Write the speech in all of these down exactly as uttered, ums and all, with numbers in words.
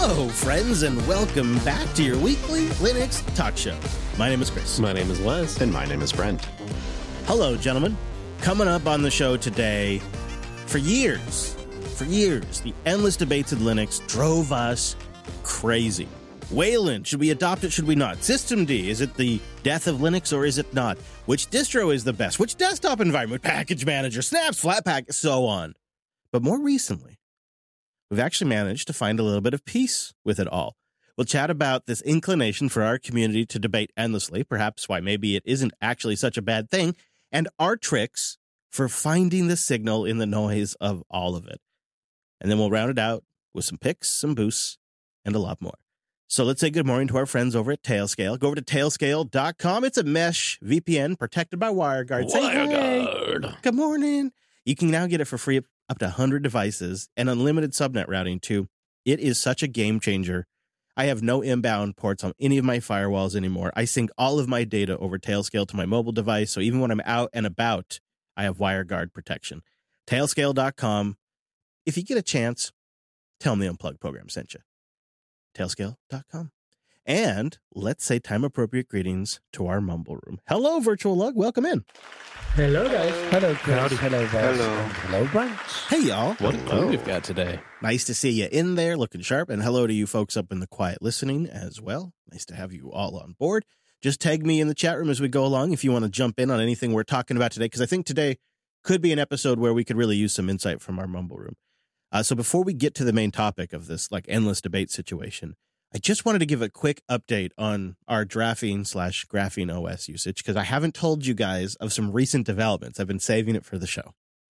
Hello, friends, and welcome back to your weekly Linux talk show. My name is Chris. My name is Wes. And my name is Brent. Hello, gentlemen. Coming up on the show today, for years, for years, the endless debates in Linux drove us crazy. Wayland, should we adopt it, should we not? Systemd, is it the death of Linux or is it not? Which distro is the best? Which desktop environment? Package manager, snaps, Flatpak, so on. But more recently, we've actually managed to find a little bit of peace with it all. We'll chat about this inclination for our community to debate endlessly, perhaps why maybe it isn't actually such a bad thing, and our tricks for finding the signal in the noise of all of it. And then we'll round it out with some picks, some boosts, and a lot more. So let's say good morning to our friends over at Tailscale. Go over to tailscale dot com. It's a mesh V P N protected by WireGuard. Say, WireGuard. hey, good morning. You can now get it for free up to one hundred devices and unlimited subnet routing, too. It is such a game changer. I have no inbound ports on any of my firewalls anymore. I sync all of my data over Tailscale to my mobile device, so even when I'm out and about, I have WireGuard protection. tailscale dot com. If you get a chance, tell them the Unplugged program sent you. tailscale dot com. And let's say time-appropriate greetings to our mumble room. Hello, Virtual Lug. Welcome in. Hello, guys. Hello, Chris. Howdy. Hello, Vaz. Hello. Hello, Brent. Hey, y'all. What a crew we've got today. Nice to see you in there looking sharp. And hello to you folks up in the quiet listening as well. Nice to have you all on board. Just tag me in the chat room as we go along if you want to jump in on anything we're talking about today, because I think today could be an episode where we could really use some insight from our mumble room. Uh, so before we get to the main topic of this like endless debate situation, I just wanted to give a quick update on our Graphene slash Graphene O S usage, because I haven't told you guys of some recent developments. I've been saving it for the show.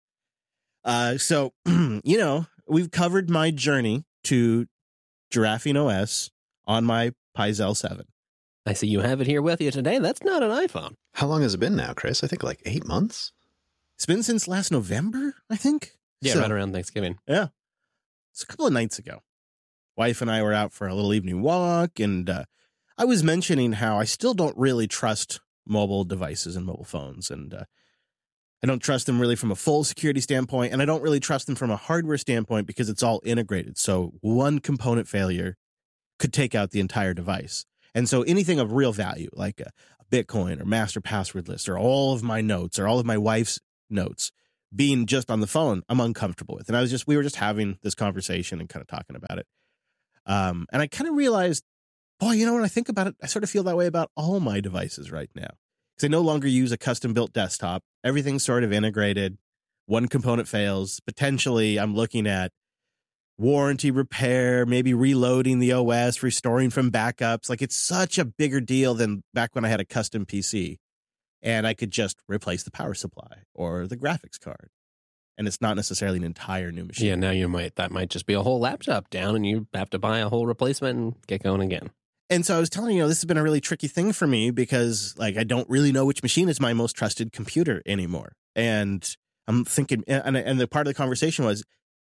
Uh, so, you know, we've covered my journey to Graphene O S on my Pi Zel seven. I see you have it here with you today. That's not an iPhone. How long has it been now, Chris? I think like eight months. It's been since last November, I think. Yeah, So, right around Thanksgiving. Yeah. It's a couple of nights ago. Wife and I were out for a little evening walk, and uh, I was mentioning how I still don't really trust mobile devices and mobile phones, and uh, I don't trust them really from a full security standpoint, and I don't really trust them from a hardware standpoint because it's all integrated. So one component failure could take out the entire device. And so anything of real value, like a, a Bitcoin or master password list or all of my notes or all of my wife's notes being just on the phone, I'm uncomfortable with. And I was just, we were just having this conversation and kind of talking about it. Um, and I kind of realized, boy, you know, when I think about it, I sort of feel that way about all my devices right now. Because I no longer use a custom-built desktop. Everything's sort of integrated. One component fails. Potentially, I'm looking at warranty repair, maybe reloading the O S, restoring from backups. Like, it's such a bigger deal than back when I had a custom P C. And I could just replace the power supply or the graphics card. And it's not necessarily an entire new machine. Yeah, now you might, that might just be a whole laptop down and you have to buy a whole replacement and get going again. And so I was telling you, you know, this has been a really tricky thing for me because like, I don't really know which machine is my most trusted computer anymore. And I'm thinking, and, and the part of the conversation was,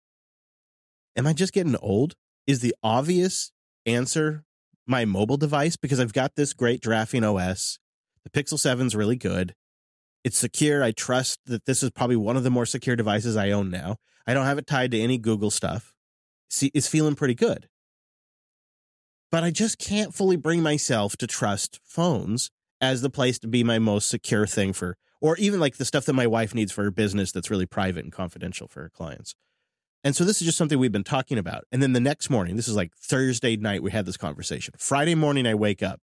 am I just getting old? Is the obvious answer my mobile device? Because I've got this great Graphene O S. The Pixel seven is really good. It's secure. I trust that this is probably one of the more secure devices I own now. I don't have it tied to any Google stuff. See, it's feeling pretty good. But I just can't fully bring myself to trust phones as the place to be my most secure thing for, or even like the stuff that my wife needs for her business that's really private and confidential for her clients. And so this is just something we've been talking about. And then the next morning, this is like Thursday night, we had this conversation. Friday morning, I wake up.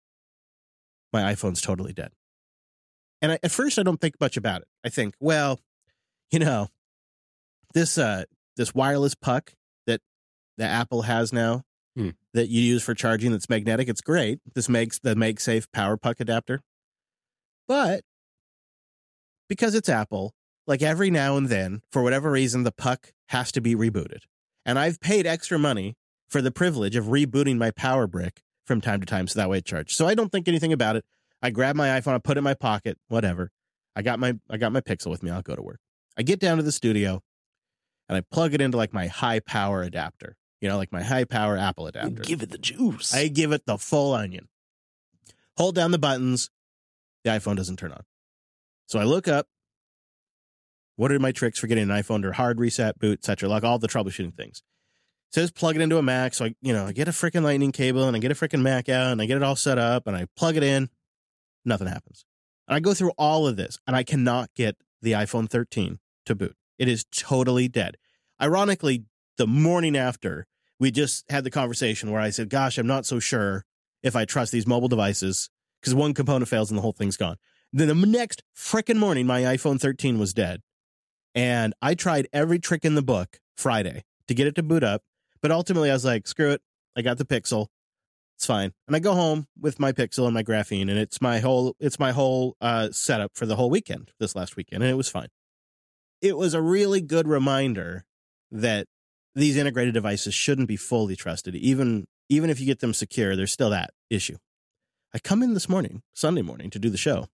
My iPhone's totally dead. And I, at first, I don't think much about it. I think, well, you know, this uh, this wireless puck that that Apple has now hmm. that you use for charging that's magnetic, it's great. This makes the MagSafe power puck adapter. But because it's Apple, like every now and then, for whatever reason, the puck has to be rebooted. And I've paid extra money for the privilege of rebooting my power brick from time to time so that way it charges. So I don't think anything about it. I grab my iPhone, I put it in my pocket, whatever. I got my I got my Pixel with me. I'll go to work. I get down to the studio and I plug it into like my high power adapter, you know, like my high power Apple adapter. Give it the juice. I give it the full onion. Hold down the buttons. The iPhone doesn't turn on. So I look up. What are my tricks for getting an iPhone to hard reset, boot, et cetera, like all the troubleshooting things. So just plug it into a Mac. So I, you know, I get a freaking lightning cable and I get a freaking Mac out and I get it all set up and I plug it in. Nothing happens. And I go through all of this and I cannot get the iPhone thirteen to boot. It is totally dead. Ironically, the morning after, we just had the conversation where I said, gosh, I'm not so sure if I trust these mobile devices because one component fails and the whole thing's gone. Then the next freaking morning, my iPhone thirteen was dead. And I tried every trick in the book Friday to get it to boot up. But ultimately, I was like, screw it. I got the Pixel. It's fine. And I go home with my Pixel and my Graphene, and it's my whole it's my whole uh, setup for the whole weekend, this last weekend, and it was fine. It was a really good reminder that these integrated devices shouldn't be fully trusted. Even, even if you get them secure, there's still that issue. I come in this morning, Sunday morning, to do the show,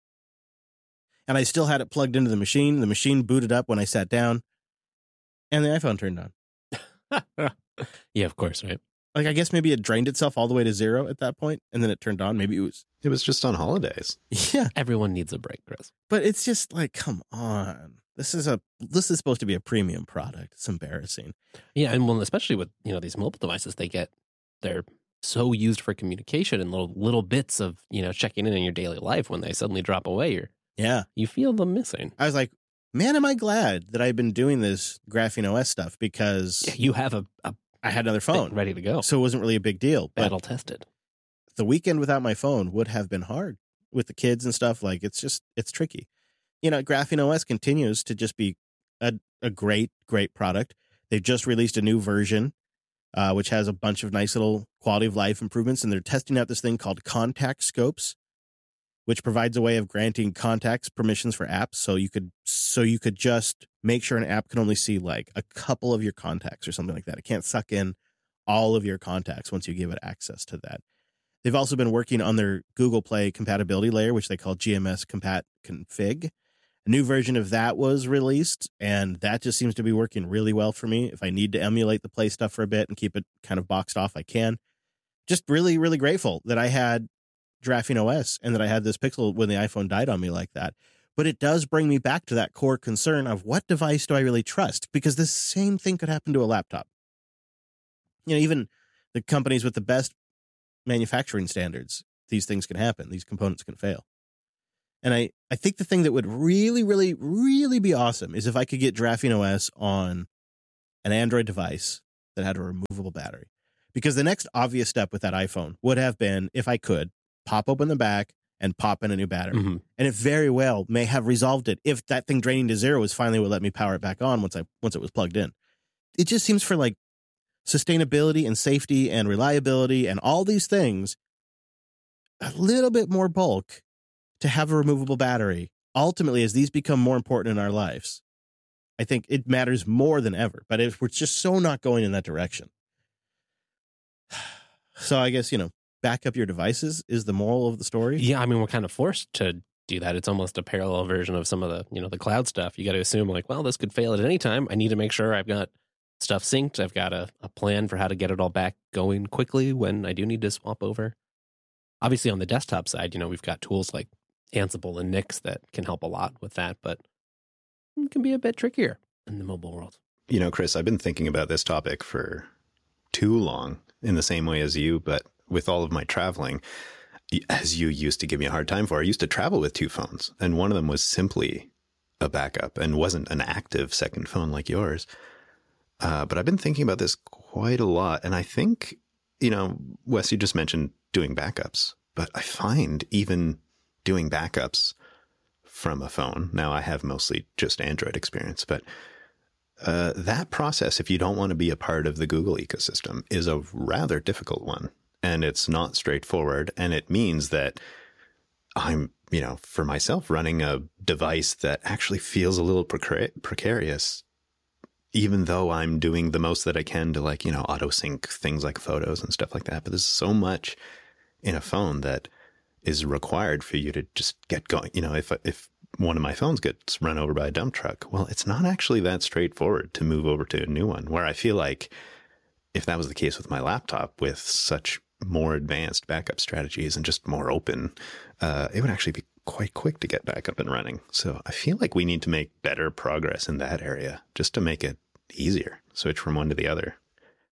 and I still had it plugged into the machine. The machine booted up when I sat down, and the iPhone turned on. Yeah, of course, right? Like, I guess maybe it drained itself all the way to zero at that point, and then it turned on. Maybe it was... It was just on holidays. Yeah. Everyone needs a break, Chris. But it's just like, come on. This is a this is supposed to be a premium product. It's embarrassing. Yeah, and well, especially with, you know, these mobile devices, they get, they're so used for communication and little little bits of, you know, checking in in your daily life. When they suddenly drop away, you're, Yeah. you feel them missing. I was like, man, am I glad that I've been doing this Graphene O S stuff because Yeah, you have a, a I had another phone ready to go. So it wasn't really a big deal. But Battle tested. the weekend without my phone would have been hard with the kids and stuff. Like, it's just, it's tricky. You know, Graphene O S continues to just be a, a great, great product. They've just released a new version, uh, which has a bunch of nice little quality of life improvements. And they're testing out this thing called Contact Scopes, which provides a way of granting contacts permissions for apps. So you could, so you could just make sure an app can only see like a couple of your contacts or something like that. It can't suck in all of your contacts once you give it access to that. They've also been working on their Google Play compatibility layer, which they call G M S Compat Config. A new version of that was released, and that just seems to be working really well for me. If I need to emulate the Play stuff for a bit and keep it kind of boxed off, I can. Just really, really grateful that I had Graphene O S and that I had this Pixel when the iPhone died on me like that. But it does bring me back to that core concern of what device do I really trust? Because the same thing could happen to a laptop. You know, even the companies with the best manufacturing standards, these things can happen. These components can fail. And I, I think the thing that would really, really, really be awesome is if I could get Graphene O S on an Android device that had a removable battery. Because the next obvious step with that iPhone would have been, if I could, pop open the back and pop in a new battery. Mm-hmm. And it very well may have resolved it if that thing draining to zero was finally what let me power it back on once I once it was plugged in. It just seems for like sustainability and safety and reliability and all these things, a little bit more bulk to have a removable battery. Ultimately, as these become more important in our lives, I think it matters more than ever. But if we're just so not going in that direction. So I guess, you know, back up your devices is the moral of the story. Yeah, I mean, we're kind of forced to do that. It's almost a parallel version of some of the, you know, the cloud stuff. You got to assume like, well, this could fail at any time. I need to make sure I've got stuff synced. I've got a, a plan for how to get it all back going quickly when I do need to swap over. Obviously, on the desktop side, you know, we've got tools like Ansible and Nix that can help a lot with that, but it can be a bit trickier in the mobile world. You know, Chris, I've been thinking about this topic for too long in the same way as you, but with all of my traveling, as you used to give me a hard time for, I used to travel with two phones, and one of them was simply a backup and wasn't an active second phone like yours. Uh, but I've been thinking about this quite a lot, and I think, you know, Wes, you just mentioned doing backups, but I find even doing backups from a phone, now I have mostly just Android experience, but uh, that process, if you don't want to be a part of the Google ecosystem, is a rather difficult one. And it's not straightforward. And it means that I'm, you know, for myself, running a device that actually feels a little precar- precarious, even though I'm doing the most that I can to, like, you know, auto sync things like photos and stuff like that. But there's so much in a phone that is required for you to just get going. You know, if, if one of my phones gets run over by a dump truck, well, it's not actually that straightforward to move over to a new one, where I feel like if that was the case with my laptop with such more advanced backup strategies and just more open, uh, it would actually be quite quick to get back up and running. So I feel like we need to make better progress in that area just to make it easier, switch from one to the other.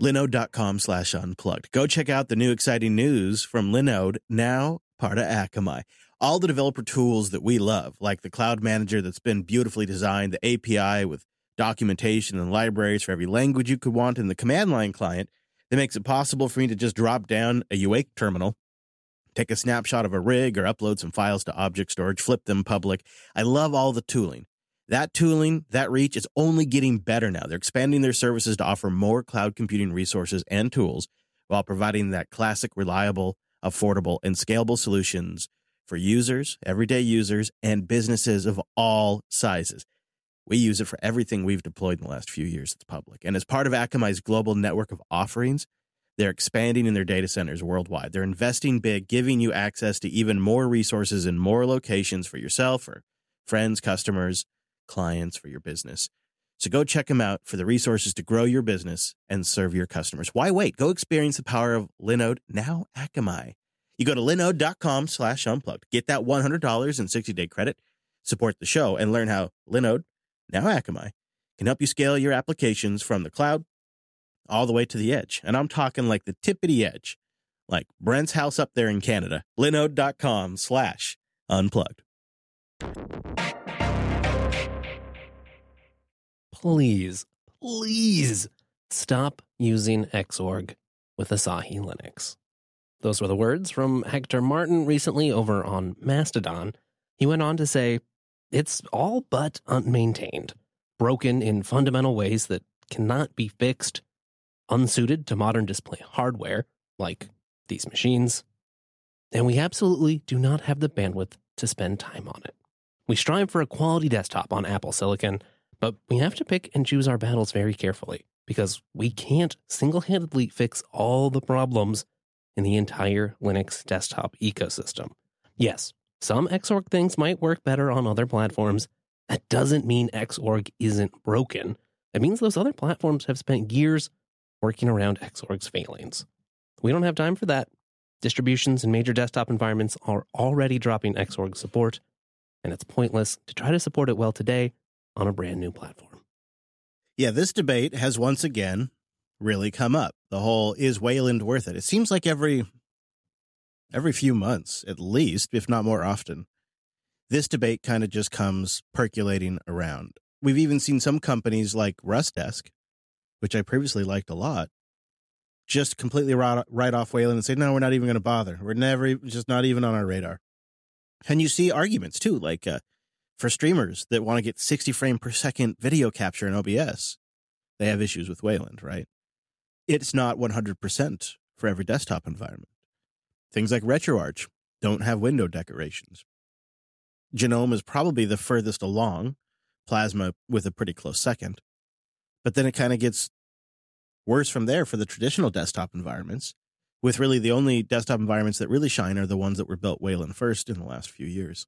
Linode.com slash unplugged. Go check out the new exciting news from Linode, now part of Akamai. All the developer tools that we love, like the Cloud Manager that's been beautifully designed, the A P I with documentation and libraries for every language you could want, and the command line client that makes it possible for me to just drop down a Awake terminal, take a snapshot of a rig, or upload some files to object storage, flip them public. I love all the tooling. That tooling, that reach is only getting better now. They're expanding their services to offer more cloud computing resources and tools while providing that classic, reliable, affordable, and scalable solutions for users, everyday users, and businesses of all sizes. We use it for everything we've deployed in the last few years that's public. And as part of Akamai's global network of offerings, they're expanding in their data centers worldwide. They're investing big, giving you access to even more resources in more locations for yourself or friends, customers, clients, for your business. So go check them out for the resources to grow your business and serve your customers. Why wait? Go experience the power of Linode, now Akamai. You go to linode.com slash unplugged. Get that one hundred dollars in sixty-day credit, support the show, and learn how Linode, now Akamai, can help you scale your applications from the cloud all the way to the edge. And I'm talking like the tippity edge, like Brent's house up there in Canada. Linode.com slash unplugged. Please, please stop using Xorg with Asahi Linux. Those were the words from Hector Martin recently over on Mastodon. He went on to say, it's all but unmaintained, broken in fundamental ways that cannot be fixed, unsuited to modern display hardware, like these machines, and we absolutely do not have the bandwidth to spend time on it. We strive for a quality desktop on Apple Silicon, but we have to pick and choose our battles very carefully, because we can't single-handedly fix all the problems in the entire Linux desktop ecosystem. Yes, some Xorg things might work better on other platforms. That doesn't mean Xorg isn't broken. It means those other platforms have spent years working around Xorg's failings. We don't have time for that. Distributions and major desktop environments are already dropping Xorg support, and it's pointless to try to support it well today on a brand new platform. Yeah, this debate has once again really come up. The whole, is Wayland worth it? It seems like every every few months, at least, if not more often, this debate kind of just comes percolating around. We've even seen some companies like Rustdesk, which I previously liked a lot, just completely write, write off Wayland and say, no, we're not even going to bother. We're never, just not even on our radar. And you see arguments, too, like uh, for streamers that want to get sixty frame per second video capture in O B S, they have issues with Wayland, right? It's not one hundred percent for every desktop environment. Things like RetroArch don't have window decorations. GNOME is probably the furthest along, Plasma with a pretty close second. But then it kind of gets worse from there for the traditional desktop environments, with really the only desktop environments that really shine are the ones that were built Wayland first in the last few years.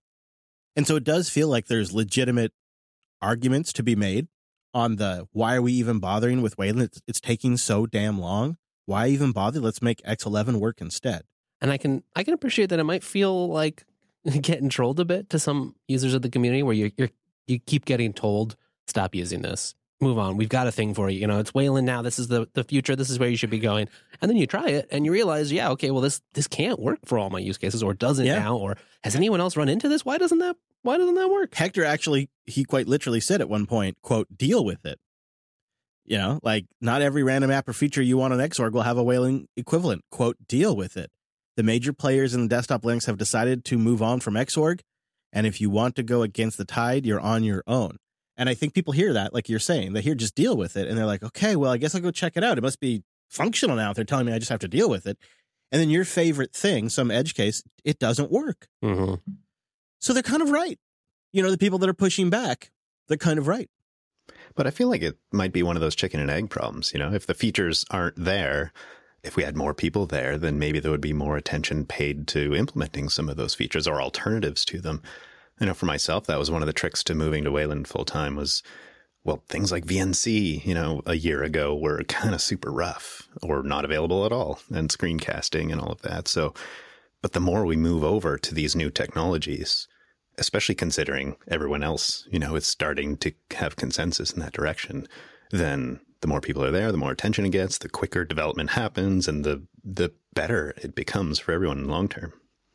And so it does feel like there's legitimate arguments to be made on the, why are we even bothering with Wayland? It's, it's taking so damn long. Why even bother? Let's make X eleven work instead. And I can I can appreciate that it might feel like getting trolled a bit to some users of the community, where you you're, you keep getting told, stop using this, move on. We've got a thing for you. You know, it's Wayland now. This is the, the future. This is where you should be going. And then you try it and you realize, yeah, okay, well, this this can't work for all my use cases, or doesn't yeah. now, or has anyone else run into this? Why doesn't that why doesn't that work? Hector actually, he quite literally said at one point, quote, deal with it. You know, like, not every random app or feature you want on Xorg will have a Wayland equivalent. Quote, deal with it. The major players in the desktop Linux have decided to move on from Xorg, and if you want to go against the tide, you're on your own. And I think people hear that, like you're saying, they hear just deal with it, and they're like, okay, well, I guess I'll go check it out. It must be functional now if they're telling me I just have to deal with it. And then your favorite thing, some edge case, it doesn't work. Mm-hmm. So they're kind of right. You know, the people that are pushing back, they're kind of right. But I feel like it might be one of those chicken and egg problems. You know, if the features aren't there, if we had more people there, then maybe there would be more attention paid to implementing some of those features or alternatives to them. You know, for myself, that was one of the tricks to moving to Wayland full time was, well, things like V N C, you know, a year ago were kind of super rough or not available at all, and screencasting and all of that. So, but the more we move over to these new technologies, especially considering everyone else, you know, is starting to have consensus in that direction, then the more people are there, the more attention it gets, the quicker development happens, and the the better it becomes for everyone in the long term.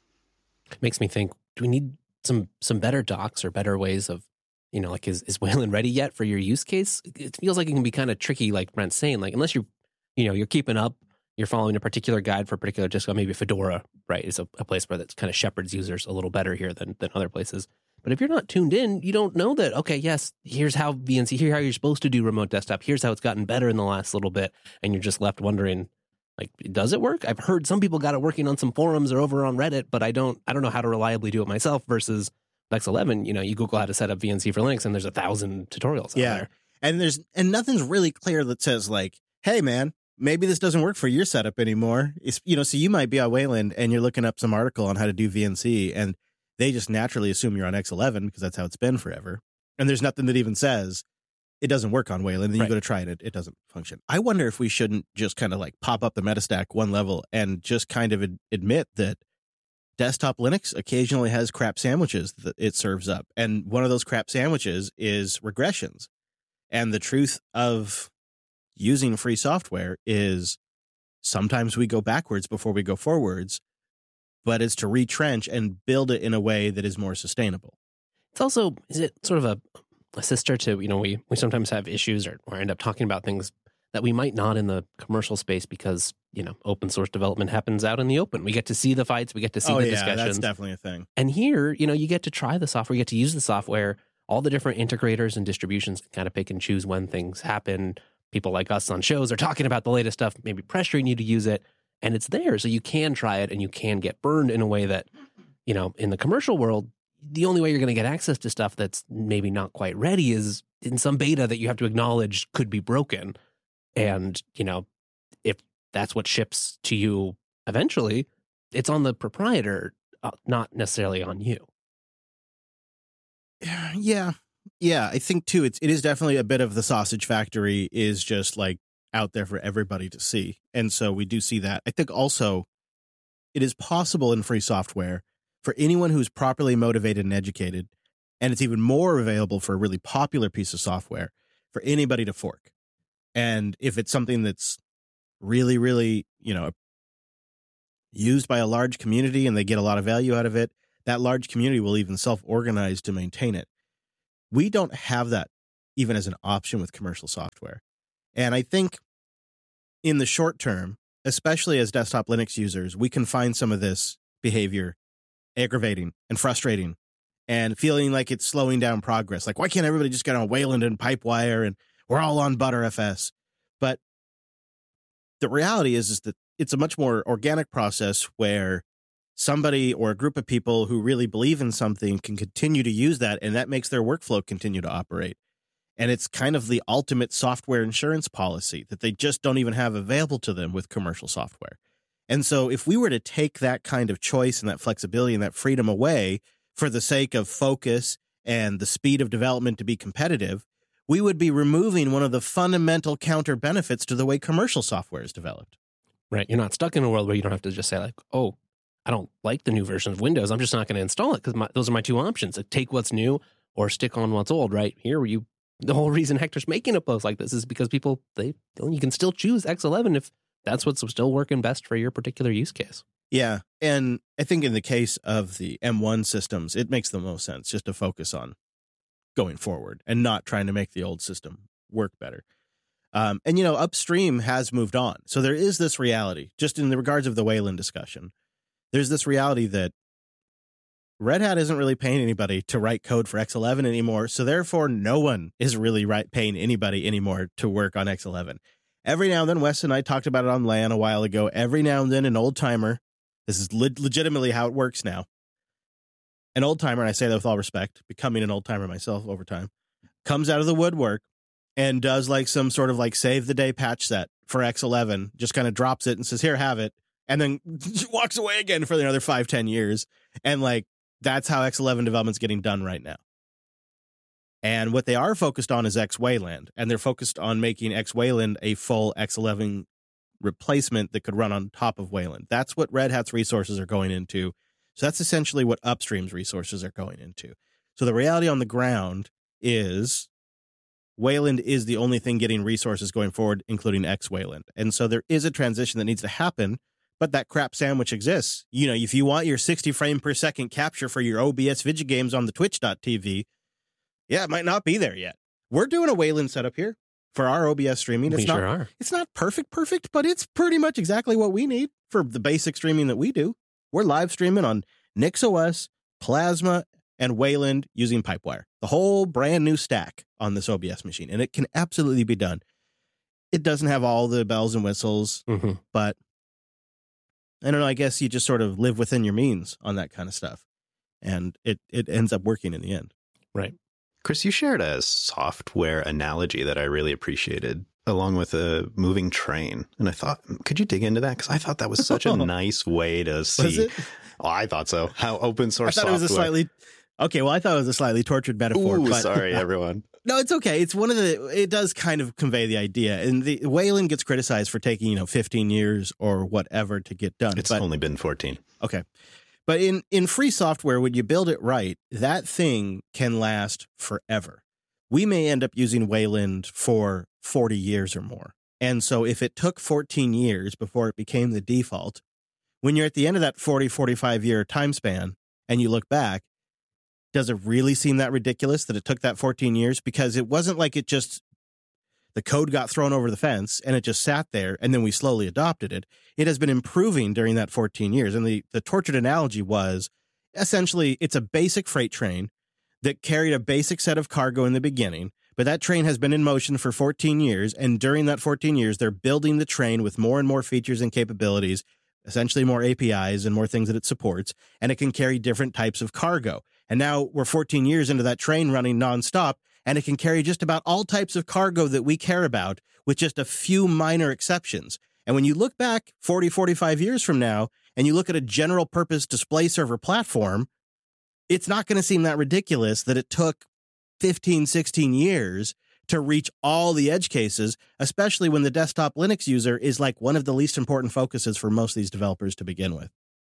It makes me think, do we need some some better docs or better ways of, you know, like, is, is Wayland ready yet for your use case? It feels like it can be kind of tricky, like Brent's saying, like, unless you, you know, you're keeping up, you're following a particular guide for a particular disco, maybe Fedora, right, is a, a place where that's kind of shepherds users a little better here than, than other places. But if you're not tuned in, you don't know that, okay, yes, here's how V N C, here's how you're supposed to do remote desktop, here's how it's gotten better in the last little bit, and you're just left wondering, like, does it work? I've heard some people got it working on some forums or over on Reddit, but I don't I don't know how to reliably do it myself versus X eleven. You know, you Google how to set up V N C for Linux, and there's a thousand tutorials out Yeah. there. And there's and nothing's really clear that says like, hey man, maybe this doesn't work for your setup anymore. It's, you know, so you might be on Wayland and you're looking up some article on how to do V N C, and they just naturally assume you're on X eleven because that's how it's been forever. And there's nothing that even says it doesn't work on Wayland. Then Right. you go to try it, it, it doesn't function. I wonder if we shouldn't just kind of like pop up the Metastack one level and just kind of ad- admit that desktop Linux occasionally has crap sandwiches that it serves up. And one of those crap sandwiches is regressions. And the truth of using free software is sometimes we go backwards before we go forwards, but it's to retrench and build it in a way that is more sustainable. It's also, is it sort of a, a sister to, you know, we, we sometimes have issues or, or end up talking about things that we might not in the commercial space because, you know, open source development happens out in the open. We get to see the fights, we get to see oh, the yeah, discussions. That's definitely a thing. And here, you know, you get to try the software, you get to use the software, all the different integrators and distributions can kind of pick and choose when things happen. People like us on shows are talking about the latest stuff, maybe pressuring you to use it, and it's there. So you can try it and you can get burned in a way that, you know, in the commercial world, the only way you're going to get access to stuff that's maybe not quite ready is in some beta that you have to acknowledge could be broken. And, you know, if that's what ships to you eventually, it's on the proprietor, uh, not necessarily on you. Yeah. Yeah. I think too, it's, it is definitely a bit of the sausage factory is just like out there for everybody to see. And so we do see that. I think also it is possible in free software for anyone who's properly motivated and educated, and it's even more available for a really popular piece of software for anybody to fork. And if it's something that's really, really, you know, used by a large community and they get a lot of value out of it, that large community will even self-organize to maintain it. We don't have that even as an option with commercial software. And I think in the short term, especially as desktop Linux users, we can find some of this behavior aggravating and frustrating and feeling like it's slowing down progress. Like, why can't everybody just get on Wayland and Pipewire and we're all on Btrfs? But the reality is, is that it's a much more organic process where somebody or a group of people who really believe in something can continue to use that, and that makes their workflow continue to operate. And it's kind of the ultimate software insurance policy that they just don't even have available to them with commercial software. And so if we were to take that kind of choice and that flexibility and that freedom away for the sake of focus and the speed of development to be competitive, we would be removing one of the fundamental counter benefits to the way commercial software is developed. Right. You're not stuck in a world where you don't have to just say like, oh, I don't like the new version of Windows. I'm just not going to install it because those are my two options. Like, take what's new or stick on what's old, right? Here, you the whole reason Hector's making a post like this is because people, they you can still choose X eleven if that's what's still working best for your particular use case. Yeah. And I think in the case of the M one systems, it makes the most sense just to focus on going forward and not trying to make the old system work better. Um, and, you know, upstream has moved on. So there is this reality, just in the regards of the Wayland discussion, there's this reality that Red Hat isn't really paying anybody to write code for X eleven anymore. So therefore, no one is really right paying anybody anymore to work on X eleven. Every now and then, Wes and I talked about it on LAN a while ago. Every now and then, an old timer, this is le- legitimately how it works now. An old timer, and I say that with all respect, becoming an old timer myself over time, comes out of the woodwork and does like some sort of like save the day patch set for X eleven, just kind of drops it and says, here, have it. And then walks away again for another five, ten years. And like, that's how X eleven development's getting done right now. And what they are focused on is X Wayland, and they're focused on making X Wayland a full X eleven replacement that could run on top of Wayland. That's what Red Hat's resources are going into. So that's essentially what Upstream's resources are going into. So the reality on the ground is Wayland is the only thing getting resources going forward, including X Wayland. And so there is a transition that needs to happen, but that crap sandwich exists. You know, if you want your sixty frame per second capture for your O B S video games on the twitch dot t v, yeah, it might not be there yet. We're doing a Wayland setup here for our O B S streaming. It's we not, sure are. It's not perfect, perfect, but it's pretty much exactly what we need for the basic streaming that we do. We're live streaming on NixOS, Plasma, and Wayland using Pipewire. The whole brand new stack on this O B S machine, and it can absolutely be done. It doesn't have all the bells and whistles, Mm-hmm. but I don't know. I guess you just sort of live within your means on that kind of stuff, and it, it ends up working in the end. Right. Chris, you shared a software analogy that I really appreciated, along with a moving train. And I thought, could you dig into that? Because I thought that was such a nice way to see. Was it? Oh, I thought so. How open I source thought software. it was a slightly okay. Well, I thought it was a slightly tortured metaphor. Ooh, but sorry, everyone. No, it's okay. It's one of the. It does kind of convey the idea, and the Wayland gets criticized for taking, you know, fifteen years or whatever to get done. It's but, only been fourteen. Okay. But in, in free software, when you build it right, that thing can last forever. We may end up using Wayland for forty years or more. And so if it took fourteen years before it became the default, when you're at the end of that forty, forty-five year time span and you look back, does it really seem that ridiculous that it took that fourteen years? Because it wasn't like it just, the code got thrown over the fence and it just sat there and then we slowly adopted it. It has been improving during that fourteen years. And the, the tortured analogy was essentially it's a basic freight train that carried a basic set of cargo in the beginning, but that train has been in motion for fourteen years. And during that fourteen years, they're building the train with more and more features and capabilities, essentially more A P Is and more things that it supports, and it can carry different types of cargo. And now we're fourteen years into that train running nonstop, and it can carry just about all types of cargo that we care about with just a few minor exceptions. And when you look back forty, forty-five years from now, and you look at a general purpose display server platform, it's not going to seem that ridiculous that it took fifteen, sixteen years to reach all the edge cases, especially when the desktop Linux user is like one of the least important focuses for most of these developers to begin with.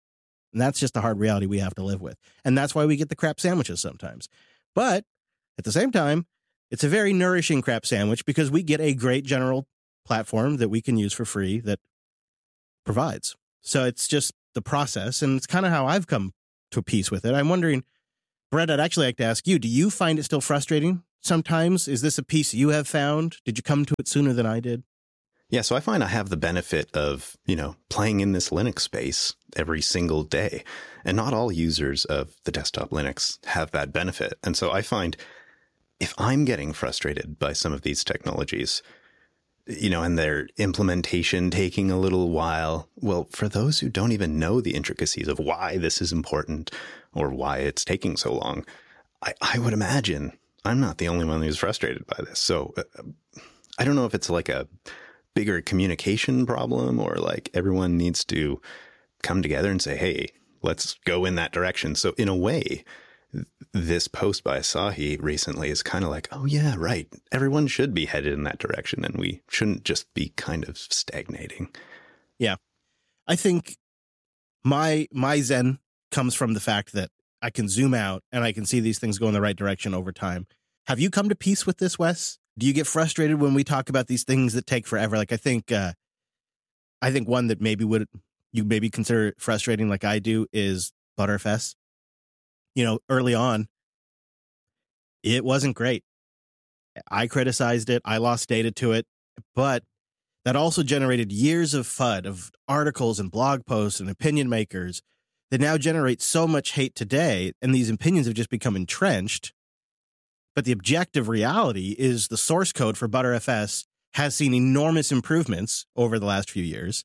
And that's just a hard reality we have to live with. And that's why we get the crap sandwiches sometimes. But at the same time, it's a very nourishing crap sandwich because we get a great general platform that we can use for free that provides. So it's just the process, and it's kind of how I've come to peace with it. I'm wondering, Brett, I'd actually like to ask you, do you find it still frustrating sometimes? Is this a piece you have found? Did you come to it sooner than I did? Yeah, so I find I have the benefit of, you know, playing in this Linux space every single day. And not all users of the desktop Linux have that benefit. And so I find if I'm getting frustrated by some of these technologies, you know, and their implementation taking a little while, well, for those who don't even know the intricacies of why this is important or why it's taking so long, I, I would imagine I'm not the only one who's frustrated by this. So uh, I don't know if it's like a bigger communication problem or like everyone needs to come together and say, hey, let's go in that direction. So in a way, this post by Asahi recently is kind of like, oh yeah, right. Everyone should be headed in that direction and we shouldn't just be kind of stagnating. Yeah. I think my my zen comes from the fact that I can zoom out and I can see these things go in the right direction over time. Have you come to peace with this, Wes? Do you get frustrated when we talk about these things that take forever? Like I think, uh, I think one that maybe would you maybe consider frustrating, like I do, is Btrfs. You know, early on, it wasn't great. I criticized it. I lost data to it, but that also generated years of F U D, of articles and blog posts and opinion makers that now generate so much hate today. And these opinions have just become entrenched. But the objective reality is the source code for Btrfs has seen enormous improvements over the last few years.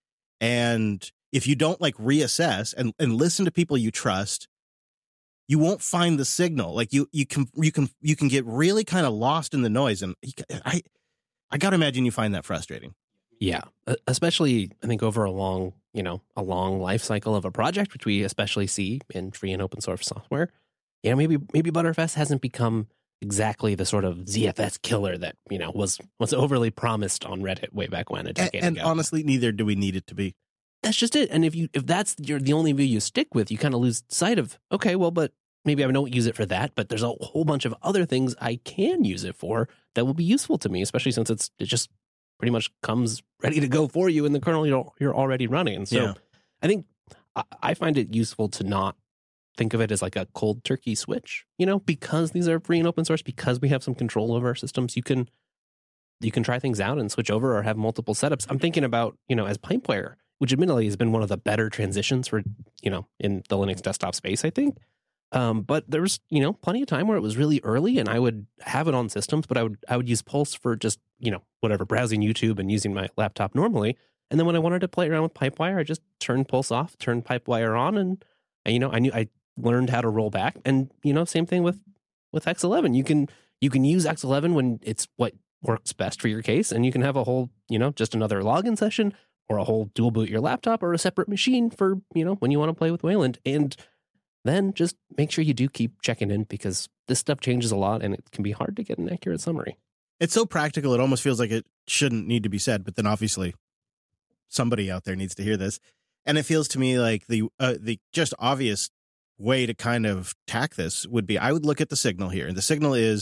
And if you don't like reassess and, and listen to people you trust, you won't find the signal. Like you, you can, you can, you can get really kind of lost in the noise. And I, I got to imagine you find that frustrating. Yeah, especially I think over a long, you know, a long life cycle of a project, which we especially see in free and open source software. You know, maybe maybe Btrfs hasn't become exactly the sort of Z F S killer that, you know, was was overly promised on Reddit way back when a decade and, ago. And honestly, neither do we need it to be. That's just it. And if you if that's your the only view you stick with, you kind of lose sight of, okay, well, but maybe I don't use it for that, but there's a whole bunch of other things I can use it for that will be useful to me, especially since it's it just pretty much comes ready to go for you in the kernel you're, you're already running. So Yeah. I think I, I find it useful to not think of it as like a cold turkey switch, you know, because these are free and open source, because we have some control over our systems. You can you can try things out and switch over or have multiple setups. I'm thinking about, you know, as Pipewire, which admittedly has been one of the better transitions for, you know, in the Linux desktop space, I think. Um, but there was, you know, plenty of time where it was really early and I would have it on systems, but I would I would use Pulse for just, you know, whatever, browsing YouTube and using my laptop normally. And then when I wanted to play around with Pipewire, I just turned Pulse off, turned Pipewire on, and, and you know, I knew I learned how to roll back. And, you know, same thing with with X eleven. You can you can use X eleven when it's what works best for your case, and you can have a whole, you know, just another login session or a whole dual boot your laptop or a separate machine for, you know, when you want to play with Wayland. And then just make sure you do keep checking in, because this stuff changes a lot and it can be hard to get an accurate summary. It's so practical, it almost feels like it shouldn't need to be said, but then obviously somebody out there needs to hear this. And it feels to me like the uh, the just obvious way to kind of tack this would be, I would look at the signal here. And the signal is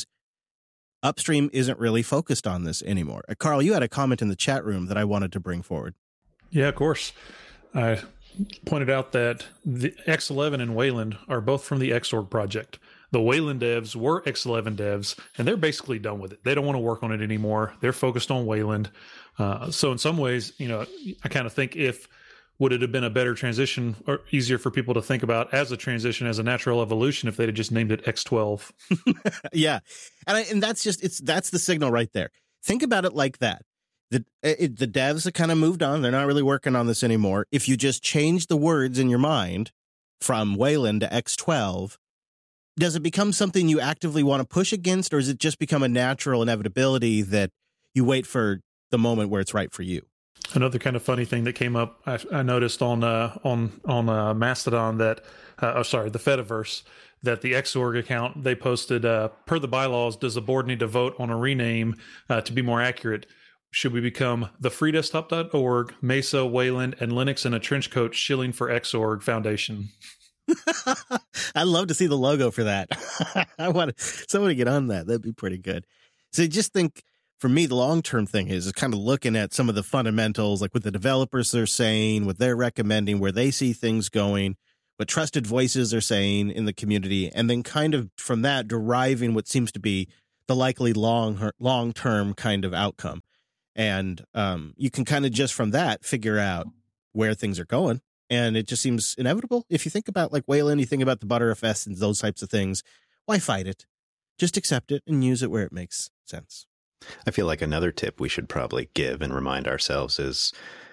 upstream isn't really focused on this anymore. Uh, Carl, you had a comment in the chat room that I wanted to bring forward. Yeah, of course. I pointed out that the X eleven and Wayland are both from the Xorg project. The Wayland devs were X eleven devs, and they're basically done with it. They don't want to work on it anymore. They're focused on Wayland. Uh, so in some ways, you know, I kind of think if would it have been a better transition or easier for people to think about as a transition, as a natural evolution, if they'd have just named it X twelve. Yeah. And I, and that's just, it's, that's the signal right there. Think about it like that. The, it, the devs have kind of moved on. They're not really working on this anymore. If you just change the words in your mind from Wayland to X twelve, does it become something you actively want to push against, or does it just become a natural inevitability that you wait for the moment where it's right for you? Another kind of funny thing that came up, I, I noticed on uh, on on uh, Mastodon that, uh, oh sorry, the Fediverse, that the Xorg account, they posted, uh, per the bylaws, does the board need to vote on a rename uh, to be more accurate? Should we become the free desktop dot org, Mesa, Wayland, and Linux in a trench coat shilling for Xorg Foundation? I'd love to see the logo for that. I want someone to get on that. That'd be pretty good. So I just think, for me, the long-term thing is, is kind of looking at some of the fundamentals, like what the developers are saying, what they're recommending, where they see things going, what trusted voices are saying in the community, and then kind of from that deriving what seems to be the likely long, long-term kind of outcome. And um, you can kind of just from that figure out where things are going. And it just seems inevitable. If you think about like Wayland, you think about the Btrfs and those types of things, why fight it? Just accept it and use it where it makes sense. I feel like another tip we should probably give and remind ourselves is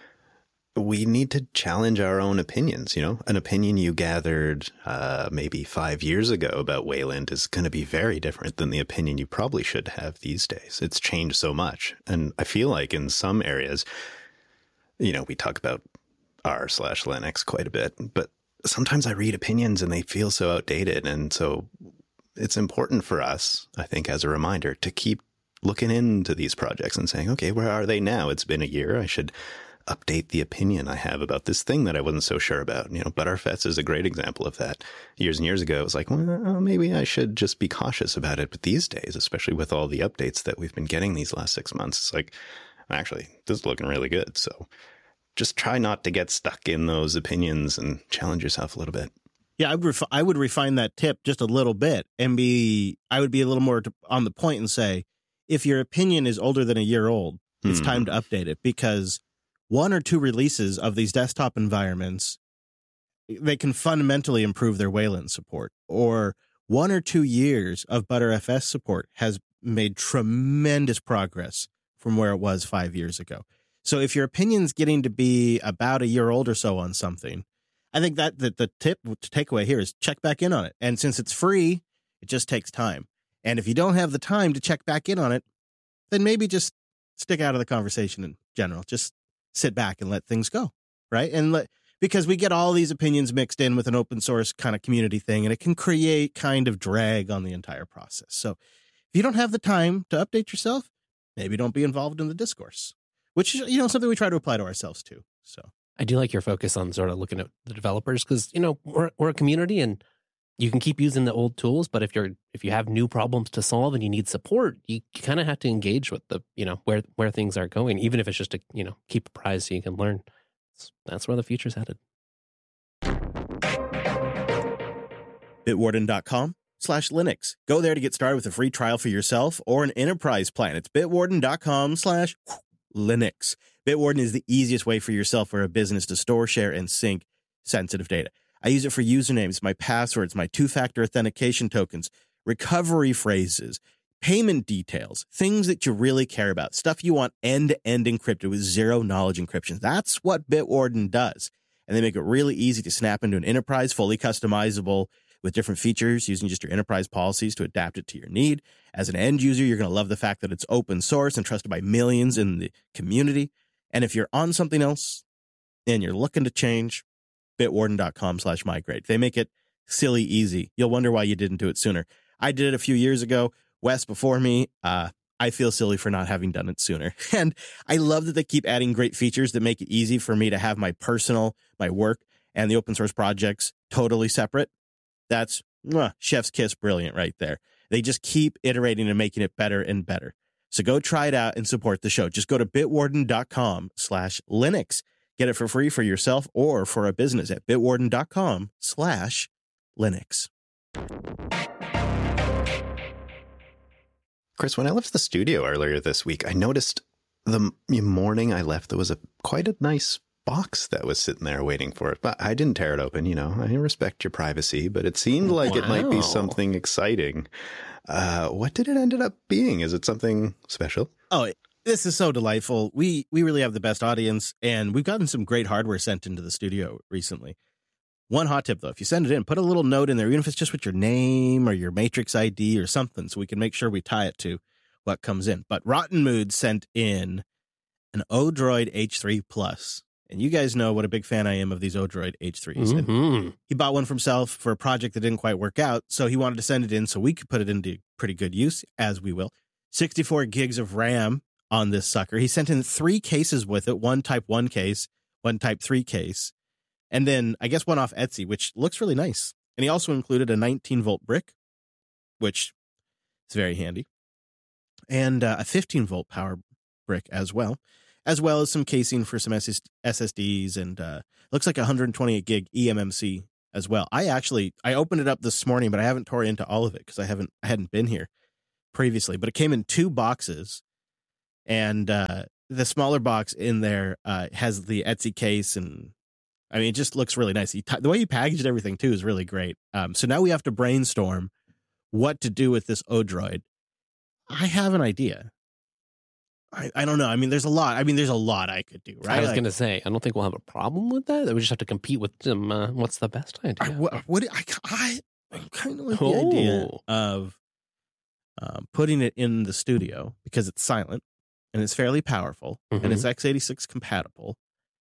we need to challenge our own opinions. You know, an opinion you gathered uh, maybe five years ago about Wayland is going to be very different than the opinion you probably should have these days. It's changed so much. And I feel like in some areas, you know, we talk about R slash Linux quite a bit, but sometimes I read opinions and they feel so outdated. And so it's important for us, I think, as a reminder, to keep looking into these projects and saying, okay, where are they now? It's been a year. I should update the opinion I have about this thing that I wasn't so sure about. You know, Btrfs is a great example of that. Years and years ago, it was like, well, maybe I should just be cautious about it. But these days, especially with all the updates that we've been getting these last six months, it's like, actually, this is looking really good. So just try not to get stuck in those opinions and challenge yourself a little bit. Yeah, I would, ref- I would refine that tip just a little bit and be, I would be a little more to, on the point and say, if your opinion is older than a year old, it's mm. time to update it, because one or two releases of these desktop environments, they can fundamentally improve their Wayland support, or one or two years of Btrfs support has made tremendous progress from where it was five years ago. So if your opinion's getting to be about a year old or so on something, I think that, that the tip to take away here is check back in on it. And since it's free, it just takes time. And if you don't have the time to check back in on it, then maybe just stick out of the conversation in general. Just sit back and let things go, right? And let, because we get all these opinions mixed in with an open source kind of community thing, and it can create kind of drag on the entire process. So if you don't have the time to update yourself, maybe don't be involved in the discourse, which is, you know, something we try to apply to ourselves too. So I do like your focus on sort of looking at the developers, because, you know, we're, we're a community, and you can keep using the old tools, but if you're if you have new problems to solve and you need support, you kind of have to engage with the you know where where things are going, even if it's just to you know keep apprised so you can learn. That's where the future's headed. Bitwarden.com slash Linux. Go there to get started with a free trial for yourself or an enterprise plan. It's bitwarden.com slash Linux. Bitwarden is the easiest way for yourself or a business to store, share, and sync sensitive data. I use it for usernames, my passwords, my two-factor authentication tokens, recovery phrases, payment details, things that you really care about, stuff you want end-to-end encrypted with zero-knowledge encryption. That's what Bitwarden does. And they make it really easy to snap into an enterprise, fully customizable with different features using just your enterprise policies to adapt it to your need. As an end user, you're going to love the fact that it's open source and trusted by millions in the community. And if you're on something else and you're looking to change, bitwarden.com slash migrate. They make it silly easy. You'll wonder why you didn't do it sooner. I did it a few years ago. Wes before me. Uh, I feel silly for not having done it sooner. And I love that they keep adding great features that make it easy for me to have my personal, my work, and the open source projects totally separate. That's mwah, chef's kiss brilliant right there. They just keep iterating and making it better and better. So go try it out and support the show. Just go to bitwarden.com slash Linux. Get it for free for yourself or for a business at bitwarden.com slash Linux. Chris, when I left the studio earlier this week, I noticed the morning I left, there was a quite a nice box that was sitting there waiting for it. But I didn't tear it open, you know. I respect your privacy, but it seemed like wow. it might be something exciting. Uh, what did it ended up being? Is it something special? Oh, this is so delightful. We we really have the best audience, and we've gotten some great hardware sent into the studio recently. One hot tip, though, if you send it in, put a little note in there, even if it's just with your name or your Matrix I D or something, so we can make sure we tie it to what comes in. But Rotten Mood sent in an Odroid H three Plus. And you guys know what a big fan I am of these Odroid H threes. Mm-hmm. And he bought one for himself for a project that didn't quite work out, so he wanted to send it in so we could put it into pretty good use, as we will. sixty-four gigs of RAM on this sucker. He sent in three cases with it, one Type one case, one Type three case, and then I guess one off Etsy, which looks really nice. And he also included a nineteen volt brick, which is very handy, and uh, a fifteen volt power brick as well. As well as some casing for some S S Ds and uh, looks like one hundred twenty-eight gig E M M C as well. I actually, I opened it up this morning, but I haven't tore into all of it because I haven't, I hadn't been here previously, but it came in two boxes, and uh, the smaller box in there uh, has the Etsy case, and I mean, it just looks really nice. He t- the way he packaged everything too is really great. Um, so now we have to brainstorm what to do with this Odroid. I have an idea. I, I don't know. I mean, there's a lot. I mean, there's a lot I could do, right? I was like, going to say, I don't think we'll have a problem with that. We just have to compete with them. Uh, what's the best idea? I, what, what I, I, I kind of like the oh. idea of um, putting it in the studio because it's silent and it's fairly powerful mm-hmm. and it's x eighty-six compatible.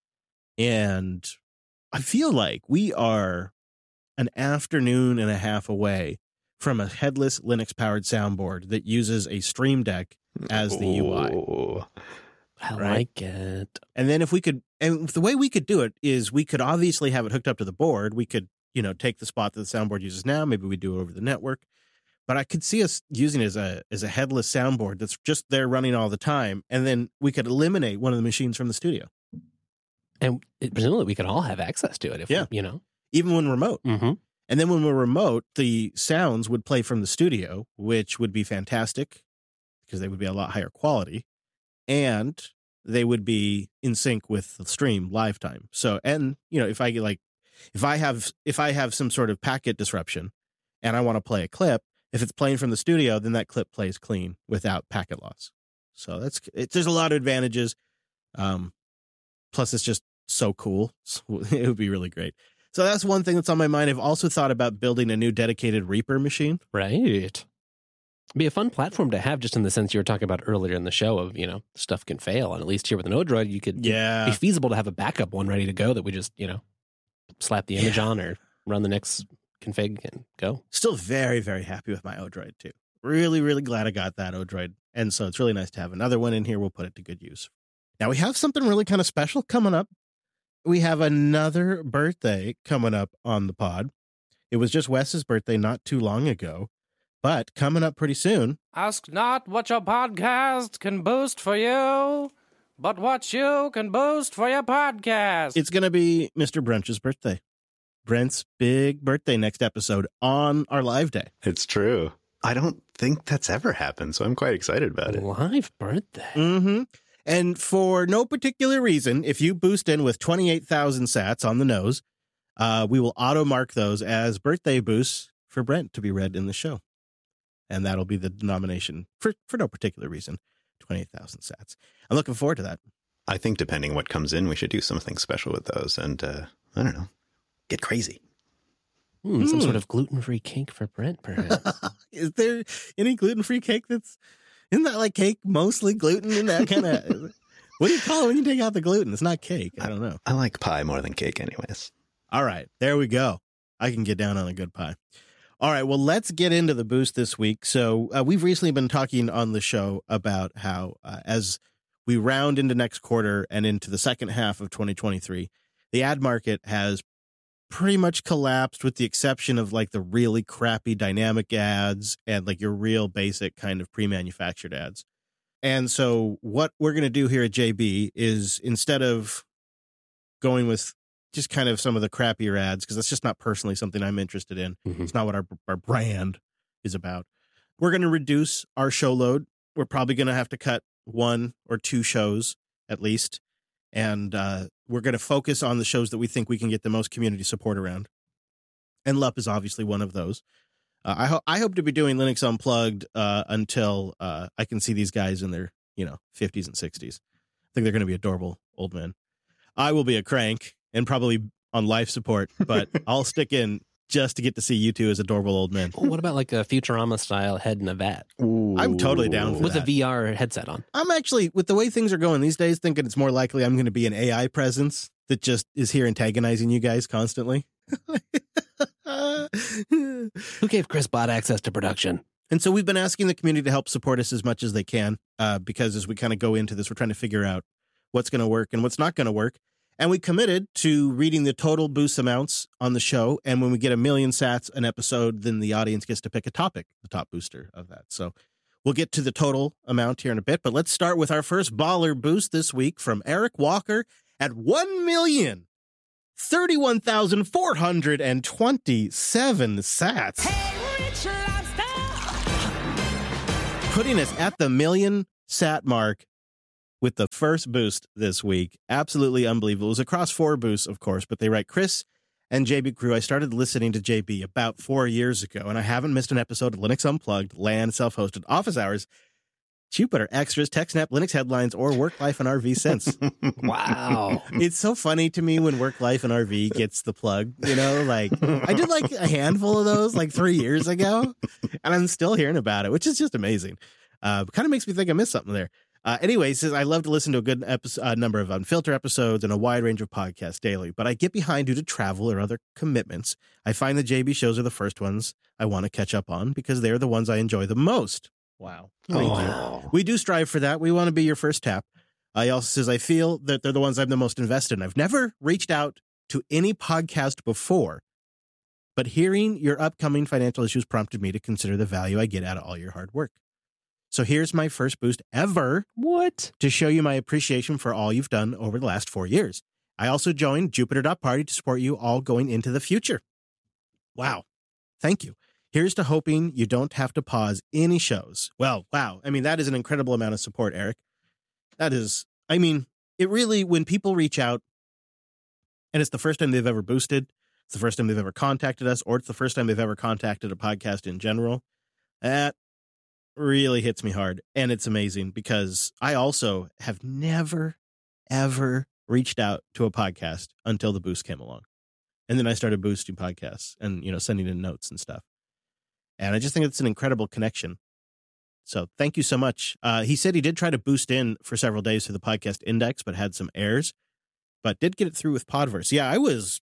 And I feel like we are an afternoon and a half away from a headless Linux-powered soundboard that uses a Stream Deck as the U I. Oh, I right? like it. And then if we could, and the way we could do it is we could obviously have it hooked up to the board. We could, you know, take the spot that the soundboard uses now. Maybe we do it over the network. But I could see us using it as a as a headless soundboard that's just there running all the time. And then we could eliminate one of the machines from the studio. And it, presumably we could all have access to it if yeah. we, you know. Even when remote. Mm-hmm. And then when we're remote, the sounds would play from the studio, which would be fantastic because they would be a lot higher quality. And they would be in sync with the stream live time. So, and, you know, if I get like, if I have, if I have some sort of packet disruption and I want to play a clip, if it's playing from the studio, then that clip plays clean without packet loss. So that's, it, there's a lot of advantages. Um, plus it's just so cool. So it would be really great. So that's one thing that's on my mind. I've also thought about building a new dedicated Reaper machine. Right. It'd be a fun platform to have, just in the sense you were talking about earlier in the show of, you know, stuff can fail. And at least here with an Odroid, you could yeah. be feasible to have a backup one ready to go that we just, you know, slap the image yeah. on or run the next config and go. Still very, very happy with my Odroid too. Really, really glad I got that Odroid. And so it's really nice to have another one in here. We'll put it to good use. Now we have something really kind of special coming up. We have another birthday coming up on the pod. It was just Wes's birthday not too long ago, but coming up pretty soon. Ask not what your podcast can boost for you, but what you can boost for your podcast. It's going to be Mister Brunch's birthday. Brent's big birthday next episode on our live day. It's true. I don't think that's ever happened, so I'm quite excited about it. Live birthday. Mm-hmm. And for no particular reason, if you boost in with twenty-eight thousand sats on the nose, uh, we will auto mark those as birthday boosts for Brent to be read in the show. And that'll be the denomination for, for no particular reason, twenty-eight thousand sats. I'm looking forward to that. I think depending what comes in, we should do something special with those and, uh, I don't know, get crazy. Hmm, some Hmm. sort of gluten-free cake for Brent, perhaps. Is there any gluten-free cake that's, isn't that like cake mostly gluten in that kind of, what do you call it when you take out the gluten? It's not cake. I don't know. I like pie more than cake anyways. All right, there we go. I can get down on a good pie. All right, well, let's get into the boost this week. So uh, we've recently been talking on the show about how uh, as we round into next quarter and into the second half of twenty twenty-three, the ad market has pretty much collapsed with the exception of like the really crappy dynamic ads and like your real basic kind of pre-manufactured ads. And so what we're going to do here at J B is instead of going with just kind of some of the crappier ads, because that's just not personally something I'm interested in. Mhm. It's not what our our brand is about. We're going to reduce our show load. We're probably going to have to cut one or two shows at least. And uh, we're going to focus on the shows that we think we can get the most community support around. And L U P is obviously one of those. Uh, I, ho- I hope to be doing Linux Unplugged uh, until uh, I can see these guys in their, you know, fifties and sixties. I think they're going to be adorable old men. I will be a crank and probably on life support, but I'll stick in just to get to see you two as adorable old men. Well, what about like a Futurama style head in a vat I'm totally down for with that. a V R headset on? I'm actually, with the way things are going these days, thinking it's more likely I'm going to be an A I presence that just is here antagonizing you guys constantly. Who gave Chris Bot access to production? And so we've been asking the community to help support us as much as they can, uh, because as we kind of go into this, we're trying to figure out what's going to work and what's not going to work. And we committed to reading the total boost amounts on the show. And when we get a million sats an episode, then the audience gets to pick a topic, the top booster of that. So we'll get to the total amount here in a bit. But let's start with our first baller boost this week from Eric Walker at one million thirty-one thousand four hundred twenty-seven sats. Putting us at the million sat mark with the first boost this week. Absolutely unbelievable. It was across four boosts, of course, but they write, Chris and J B Crew, I started listening to J B about four years ago, and I haven't missed an episode of Linux Unplugged, LAN, self-hosted, office hours, Jupiter, extras, TechSnap, Linux headlines, or Work Life and R V since. Wow. It's so funny to me when Work Life and R V gets the plug, you know, like I did like a handful of those like three years ago, and I'm still hearing about it, which is just amazing. Uh, kind of makes me think I missed something there. Uh, anyway, he says, I love to listen to a good episode, uh, number of Unfiltered episodes and a wide range of podcasts daily, but I get behind due to travel or other commitments. I find the J B shows are the first ones I want to catch up on because they're the ones I enjoy the most. Wow. Thank Wow. you. We do strive for that. We want to be your first tap. Uh, he also says, I feel that they're the ones I'm the most invested in. I've never reached out to any podcast before, but hearing your upcoming financial issues prompted me to consider the value I get out of all your hard work. So here's my first boost ever. What? To show you my appreciation for all you've done over the last four years. I also joined Jupiter dot Party to support you all going into the future. Wow. Thank you. Here's to hoping you don't have to pause any shows. Well, wow. I mean, that is an incredible amount of support, Eric. That is, I mean, it really, when people reach out and it's the first time they've ever boosted, it's the first time they've ever contacted us, or it's the first time they've ever contacted a podcast in general, that really hits me hard. And it's amazing because I also have never, ever reached out to a podcast until the boost came along. And then I started boosting podcasts and, you know, sending in notes and stuff. And I just think it's an incredible connection. So thank you so much. Uh, he said he did try to boost in for several days through the podcast index, but had some errors, but did get it through with Podverse. Yeah, I was,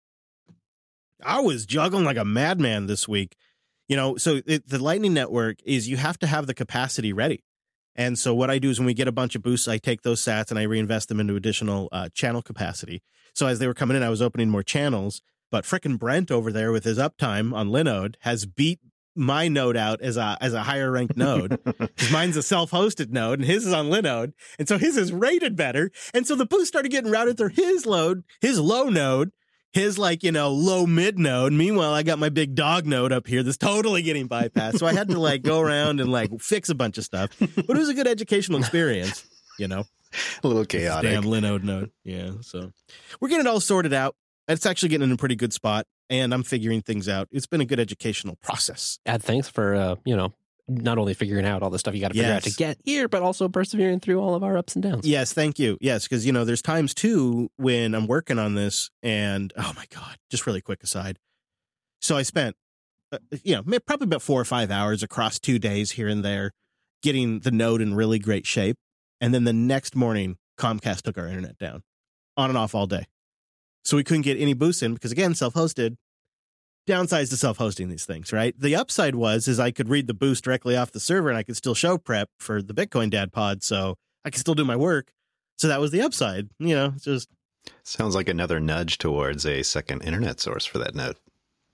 I was juggling like a madman this week. You know, so it, the Lightning Network is you have to have the capacity ready. And so what I do is when we get a bunch of boosts, I take those sats and I reinvest them into additional uh, channel capacity. So as they were coming in, I was opening more channels, but frickin' Brent over there with his uptime on Linode has beat my node out as a as a higher ranked node. Because mine's a self-hosted node and his is on Linode. And so his is rated better. And so the boost started getting routed through his load, his low node, his like, you know, low mid node. Meanwhile, I got my big dog node up here that's totally getting bypassed. So I had to like go around and like fix a bunch of stuff. But it was a good educational experience, you know. A little chaotic. Damn Linode node. Yeah. So we're getting it all sorted out. It's actually getting in a pretty good spot. And I'm figuring things out. It's been a good educational process. Ad, thanks for, uh, you know, not only figuring out all the stuff you got to figure Yes. out to get here, but also persevering through all of our ups and downs. Yes, thank you. Yes, because, you know, there's times, too, when I'm working on this and, oh, my God, just really quick aside. So I spent, uh, you know, may- probably about four or five hours across two days here and there getting the node in really great shape. And then the next morning, Comcast took our internet down on and off all day. So we couldn't get any boosts in because, again, self-hosted. Downsides to self-hosting these things, right? The upside was is I could read the boost directly off the server and I could still show prep for the Bitcoin Dad pod, so I could still do my work. So that was the upside. You know, it's just Sounds like another nudge towards a second internet source for that node.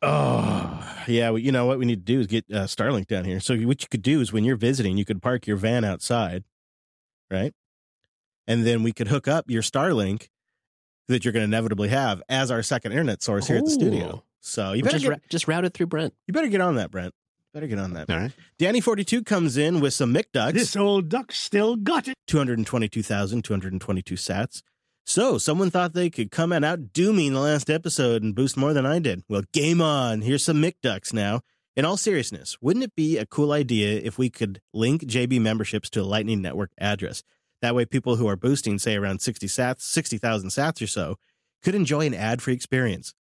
oh yeah. Well, you know what we need to do is get uh, Starlink down here. So what you could do is when you're visiting, you could park your van outside, right? And then we could hook up your Starlink that you're going to inevitably have as our second internet source here at the studio. Ooh. So you better just, get, ra- just route it through Brent. you better get on that, Brent. Better get on that. All right. Danny forty-two comes in with some McDucks. This old duck still got it. two hundred twenty-two thousand two hundred twenty-two sats. So someone thought they could come and outdo me in the last episode and boost more than I did. Well, game on. Here's some McDucks now. In all seriousness, wouldn't it be a cool idea if we could link J B memberships to a Lightning Network address? That way people who are boosting, say, around sixty sats, sixty thousand sats or so, could enjoy an ad-free experience.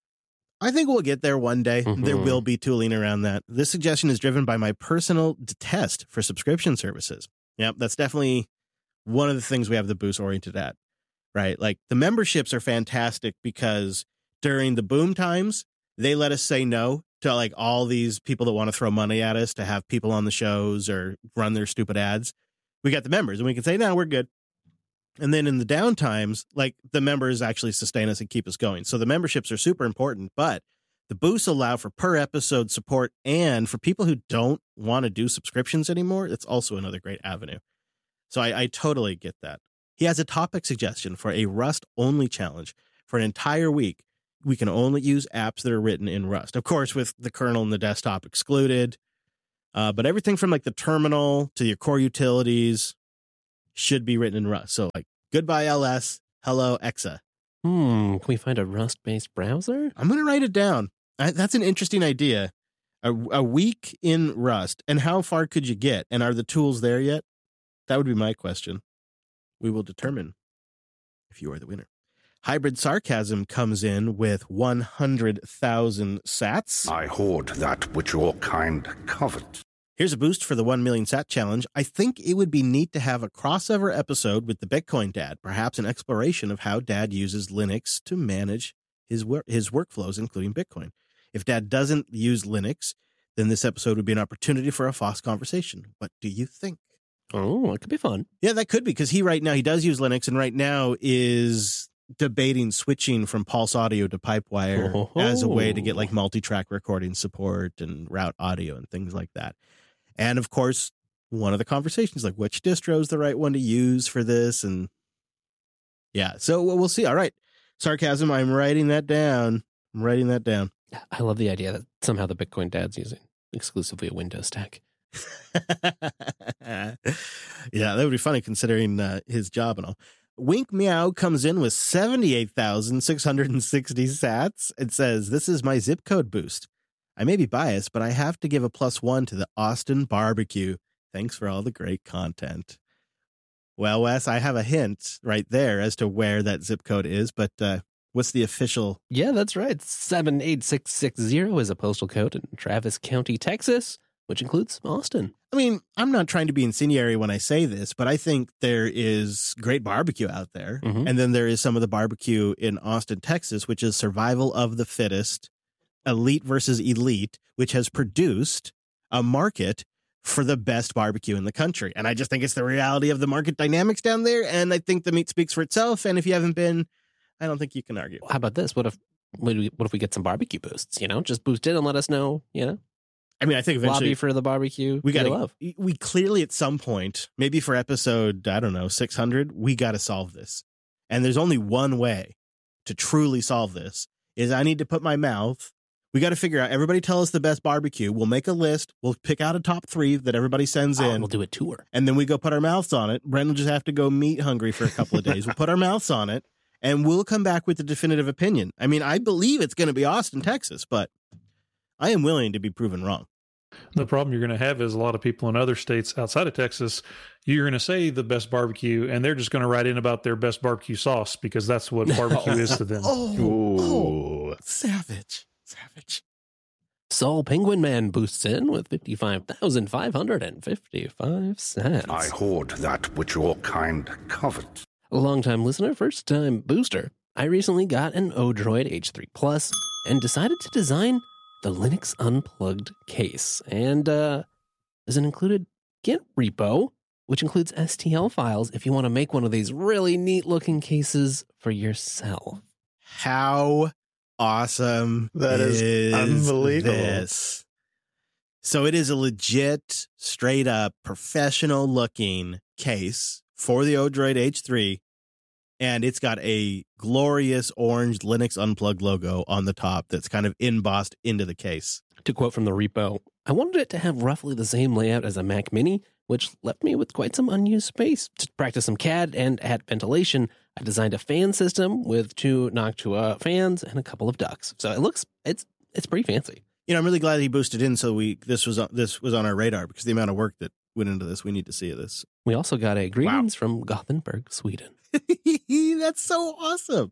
I think we'll get there one day. Mhm. There will be tooling around that. This suggestion is driven by my personal detest for subscription services. Yep, that's definitely one of the things we have the boost oriented at, right? Like the memberships are fantastic because during the boom times, they let us say no to like all these people that want to throw money at us to have people on the shows or run their stupid ads. We got the members and we can say, no, we're good. And then in the down times, like the members actually sustain us and keep us going. So the memberships are super important, but the boosts allow for per episode support. And for people who don't want to do subscriptions anymore, it's also another great avenue. So I, I totally get that. He has a topic suggestion for a Rust only challenge for an entire week. We can only use apps that are written in Rust, of course, with the kernel and the desktop excluded. Uh, but everything from like the terminal to your core utilities should be written in Rust. So like goodbye L S, hello Exa. Hmm. Can we find a Rust-based browser? I'm going to write it down. I, that's an interesting idea. A, a week in Rust. And how far could you get? And are the tools there yet? That would be my question. We will determine if you are the winner. Hybrid Sarcasm comes in with one hundred thousand sats. I hoard that which your kind covet. Here's a boost for the one million sat challenge. I think it would be neat to have a crossover episode with the Bitcoin Dad, perhaps an exploration of how Dad uses Linux to manage his wor- his workflows, including Bitcoin. If Dad doesn't use Linux, then this episode would be an opportunity for a F O S conversation. What do you think? Oh, it could be fun. Yeah, that could be, because he right now, he does use Linux, and right now is debating switching from Pulse Audio to Pipewire Oh. as a way to get like multi-track recording support and route audio and things like that. And of course, one of the conversations, like which distro is the right one to use for this? And yeah, so we'll see. All right. Sarcasm, I'm writing that down. I'm writing that down. I love the idea that somehow the Bitcoin Dad's using exclusively a Windows stack. Yeah, that would be funny considering uh, his job and all. Wink Meow comes in with seventy-eight thousand six hundred sixty sats. It says, this is my zip code boost. I may be biased, but I have to give a plus one to the Austin barbecue. Thanks for all the great content. Well, Wes, I have a hint right there as to where that zip code is, but uh, what's the official? Yeah, that's right. seven eight six six zero is a postal code in Travis County, Texas, which includes Austin. I mean, I'm not trying to be incendiary when I say this, but I think there is great barbecue out there. Mhm. And then there is some of the barbecue in Austin, Texas, which is survival of the fittest, elite versus elite, which has produced a market for the best barbecue in the country. And I just think it's the reality of the market dynamics down there. And I think the meat speaks for itself. And if you haven't been, I don't think you can argue. How about this? What if what, do we, what if we get some barbecue boosts? You know, just boost it and let us know. You know, I mean, I think eventually lobby for the barbecue. we got to love. we clearly at some point, maybe for episode, I don't know, six hundred, we got to solve this. And there's only one way to truly solve this is I need to put my mouth. We got to figure out, everybody tell us the best barbecue. We'll make a list. We'll pick out a top three that everybody sends Oh, in. we'll do a tour. And then we go put our mouths on it. Brent will just have to go meat hungry for a couple of days. We'll put our mouths on it and we'll come back with the definitive opinion. I mean, I believe it's going to be Austin, Texas, but I am willing to be proven wrong. The problem you're going to have is a lot of people in other states outside of Texas, you're going to say the best barbecue, and they're just going to write in about their best barbecue sauce because that's what barbecue is to them. Oh, Ooh. oh, savage, savage. Soul Penguin Man boosts in with fifty-five thousand five hundred fifty-five cents. I hoard that which your kind covet. A long-time listener, first-time booster. I recently got an Odroid H three Plus and decided to design the Linux Unplugged case. And uh, there's an included Git repo, which includes S T L files if you want to make one of these really neat-looking cases for yourself. How awesome That is is unbelievable. this? So it is a legit, straight up, professional looking case for the Odroid H three. And it's got a glorious orange Linux Unplugged logo on the top that's kind of embossed into the case. To quote from the repo, I wanted it to have roughly the same layout as a Mac Mini, which left me with quite some unused space. To practice some C A D and add ventilation, I designed a fan system with two Noctua fans and a couple of ducts. So it looks, it's it's pretty fancy. You know, I'm really glad he boosted in so we this was on, this was on our radar because the amount of work that went into this, we need to see this. We also got a greetings from Gothenburg, Sweden. That's so awesome.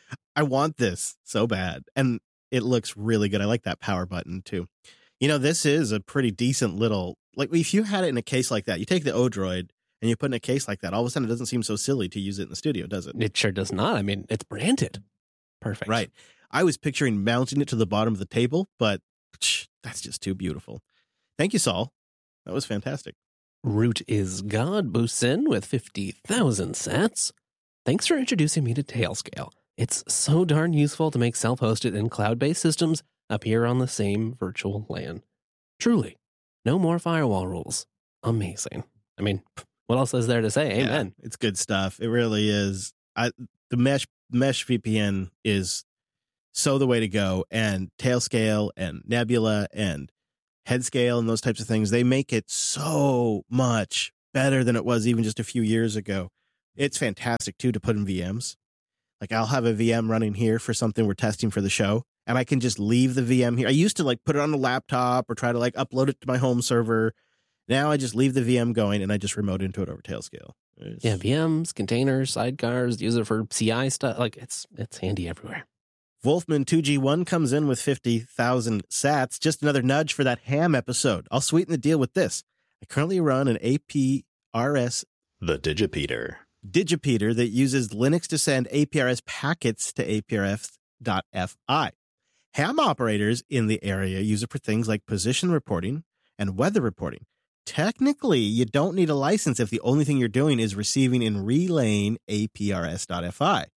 I want this so bad. And it looks really good. I like that power button too. You know, this is a pretty decent little, like if you had it in a case like that, you take the Odroid and you put it in a case like that, all of a sudden it doesn't seem so silly to use it in the studio, does it? It sure does not. I mean, it's branded. Perfect. Right. I was picturing mounting it to the bottom of the table, but psh, that's just too beautiful. Thank you, Saul. That was fantastic. Root is God boosts in with fifty thousand sats. Thanks for introducing me to Tailscale. It's so darn useful to make self-hosted and cloud-based systems appear on the same virtual LAN. Truly, no more firewall rules. Amazing. I mean, what else is there to say? Amen. Yeah, it's good stuff. It really is. I, the mesh mesh V P N is so the way to go. And Tailscale and Nebula and Headscale and those types of things, they make it so much better than it was even just a few years ago. It's fantastic, too, to put in V Ms. Like, I'll have a V M running here for something we're testing for the show, and I can just leave the V M here. I used to, like, put it on the laptop or try to, like, upload it to my home server. Now I just leave the V M going, and I just remote into it over Tailscale. It's, Yeah, V Ms, containers, sidecars, use it for C I stuff. Like, it's it's handy everywhere. Wolfman two G one comes in with fifty thousand sats. Just another nudge for that ham episode. I'll sweeten the deal with this. I currently run an A P R S The Digipeater. Digipeater that uses Linux to send A P R S packets to A P R S dot F I. Ham operators in the area use it for things like position reporting and weather reporting. Technically, you don't need a license if the only thing you're doing is receiving and relaying A P R S dot F I.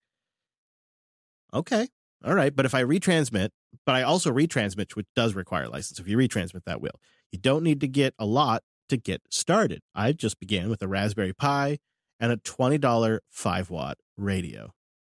Okay. All right, but if I retransmit, but I also retransmit, which does require a license. If you retransmit, that will. You don't need to get a lot to get started. I just began with a Raspberry Pi and a twenty dollars five watt radio.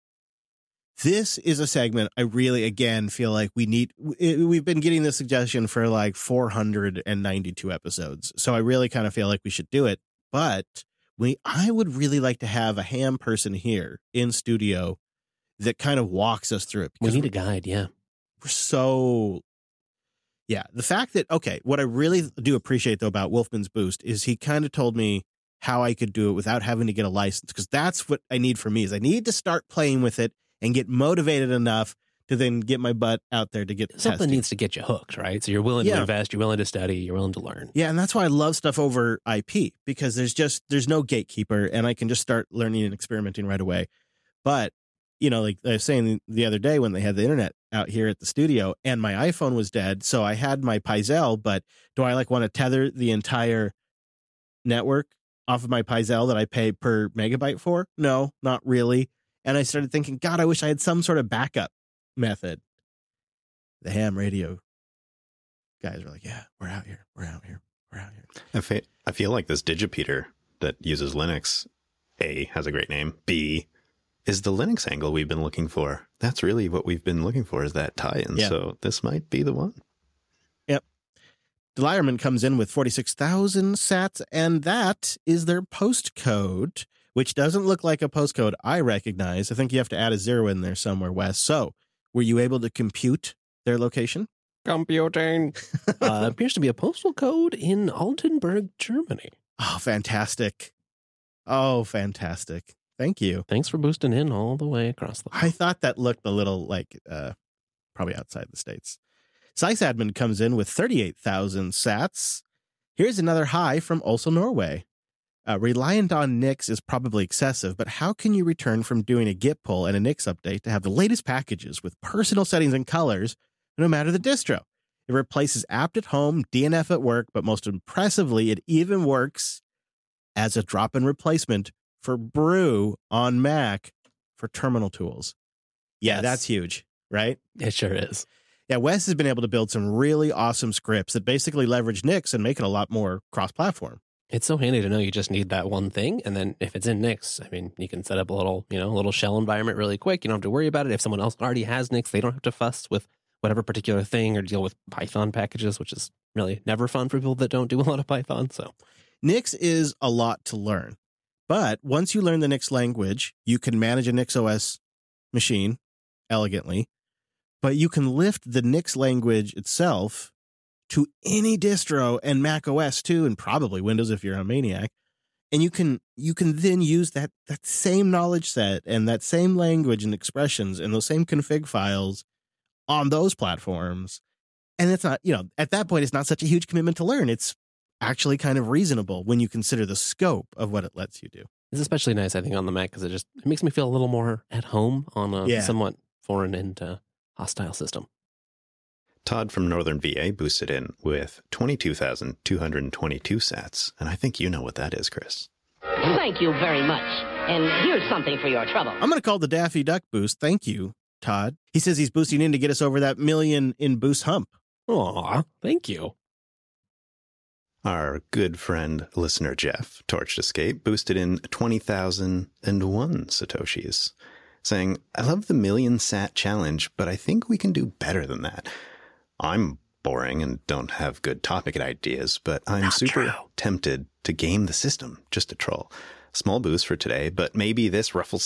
This is a segment I really, again, feel like we need. We've been getting this suggestion for like four hundred ninety-two episodes. So I really kind of feel like we should do it. But we, I would really like to have a ham person here in studio that kind of walks us through it. We need a guide, yeah. We're so, yeah. The fact that, okay, what I really do appreciate, though, about Wolfman's Boost is he kind of told me how I could do it without having to get a license, because that's what I need for me is I need to start playing with it and get motivated enough to then get my butt out there to get Something testing. needs to get you hooked, right? So you're willing Yeah. to invest, you're willing to study, you're willing to learn. Yeah, and that's why I love stuff over I P, because there's just, there's no gatekeeper, and I can just start learning and experimenting right away. But, you know, like I was saying the other day when they had the internet out here at the studio and my iPhone was dead, so I had my Pizel, but do I like want to tether the entire network off of my Pizel that I pay per megabyte for? No, not really. And I started thinking, God, I wish I had some sort of backup method. the ham radio guys were like, yeah, we're out here. We're out here. We're out here. I, fe- I feel like this Digipeater that uses Linux, A, has a great name. B, is the Linux angle we've been looking for. That's really what we've been looking for, is that tie-in. Yeah. So this might be the one. Yep. Delierman comes in with forty-six thousand sats, and that is their postcode, which doesn't look like a postcode I recognize. I think you have to add a zero in there somewhere, Wes. So were you able to compute their location? Computing. uh, appears to be a postal code in Altenburg, Germany. Oh, fantastic. Oh, fantastic. Thank you. Thanks for boosting in all the way across the... I thought that looked a little like uh, probably outside the States. Sysadmin comes in with thirty-eight thousand sats. Here's another high from also Norway. Uh, reliant on Nix is probably excessive, but how can you return from doing a git pull and a Nix update to have the latest packages with personal settings and colors no matter the distro? It replaces apt at home, D N F at work, but most impressively, it even works as a drop-in replacement for Brew on Mac for terminal tools. Yeah, Yes. that's huge, right? It sure is. Yeah, Wes has been able to build some really awesome scripts that basically leverage Nix and make it a lot more cross-platform. It's so handy to know you just need that one thing. And then if it's in Nix, I mean, you can set up a little, you know, a little shell environment really quick. You don't have to worry about it. If someone else already has Nix, they don't have to fuss with whatever particular thing or deal with Python packages, which is really never fun for people that don't do a lot of Python. So Nix is a lot to learn. But once you learn the Nix language, you can manage a NixOS machine elegantly. But you can lift the Nix language itself to any distro and Mac O S too, and probably Windows if you're a maniac. And you can you can then use that that same knowledge set and that same language and expressions and those same config files on those platforms. And it's not, you know, at that point, it's not such a huge commitment to learn. It's actually kind of reasonable when you consider the scope of what it lets you do. it's especially nice, I think, on the Mac because it just it makes me feel a little more at home on a Yeah. somewhat foreign and uh, hostile system. Todd from Northern V A boosted in with twenty-two thousand two hundred twenty-two sats. And I think you know what that is, Chris. Thank you very much. And here's something for your trouble. I'm going to call the Daffy Duck boost. Thank you, Todd. He says he's boosting in to get us over that million in boost hump. Aw, thank you. Our good friend, listener Jeff, Torched Escape, boosted in twenty thousand one Satoshis, saying, I love the million sat challenge, but I think we can do better than that. I'm boring and don't have good topic ideas, but I'm Not super true. tempted to game the system just to troll. Small boost for today, but maybe this ruffles